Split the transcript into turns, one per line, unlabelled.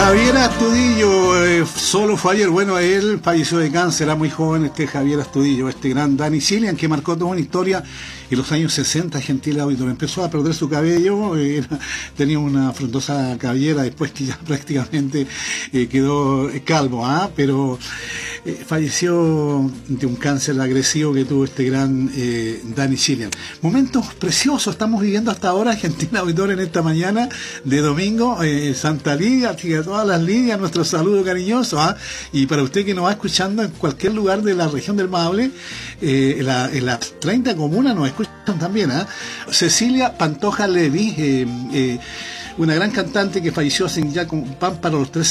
Javier Astudillo, solo fue ayer, bueno, él falleció de cáncer, era muy joven Javier Astudillo, gran Danny Cillian, que marcó toda una historia en los años 60, gentil auditor. Empezó a perder su cabello, tenía una frondosa cabellera, después que ya prácticamente quedó calvo, pero falleció de un cáncer agresivo que tuvo gran Danny Cillian. Momentos preciosos estamos viviendo hasta ahora, gentil auditor, en esta mañana de domingo, Santa Liga, así que a todas las líneas, nuestro saludo cariñoso, y para usted que nos va escuchando en cualquier lugar de la región del Maule, en las 30 comunas nos escuchan también, Cecilia Pantoja Levi, una gran cantante que falleció hace ya con pan para los 13